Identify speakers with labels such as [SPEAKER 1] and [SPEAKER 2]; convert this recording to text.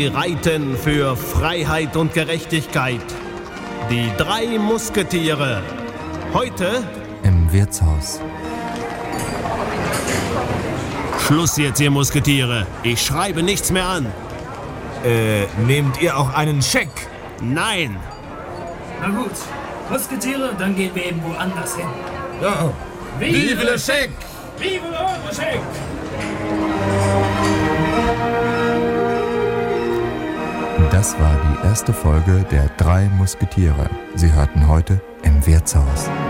[SPEAKER 1] reiten für Freiheit und Gerechtigkeit. Die 3 Musketiere. Heute
[SPEAKER 2] im Wirtshaus.
[SPEAKER 1] Schluss jetzt, ihr Musketiere. Ich schreibe nichts mehr an.
[SPEAKER 3] Nehmt ihr auch einen Scheck?
[SPEAKER 1] Nein.
[SPEAKER 4] Na gut, Musketiere, dann gehen wir eben woanders hin.
[SPEAKER 3] Ja. Vive le Scheck!
[SPEAKER 4] Vive le Scheck!
[SPEAKER 2] Das war die erste Folge der 3 Musketiere. Sie hörten heute im Wirtshaus.